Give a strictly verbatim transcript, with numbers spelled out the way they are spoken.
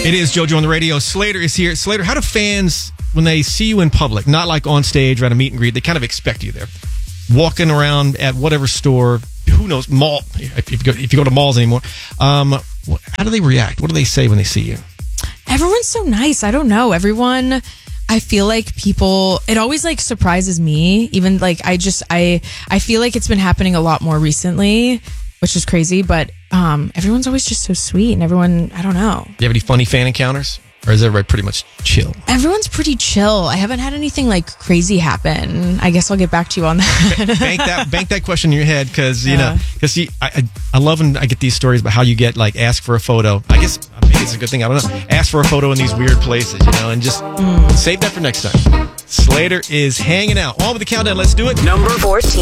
It is JoJo on the radio. Slater is here. Slater, how do fans, when they see you in public, not like on stage or at a meet and greet, they kind of expect you there, walking around at whatever store, who knows, mall, if you go, if you go to malls anymore, um, how do they react? What do they say when they see you? Everyone's so nice. I don't know. Everyone, I feel like people, it always like surprises me. Even like I just, I, I feel like it's been happening a lot more recently, which is crazy, but um, everyone's always just so sweet and everyone, I don't know. Do you have any funny fan encounters? Or is everybody pretty much chill? Everyone's pretty chill. I haven't had anything like crazy happen. I guess I'll get back to you on that. bank that bank that question in your head because, you yeah. know, because I, I, I love when I get these stories about how you get like asked for a photo. I guess maybe it's a good thing. I don't know. Ask for a photo in these weird places, you know, and just mm. save that for next time. Slater is hanging out. On with the countdown. Let's do it. Number fourteen.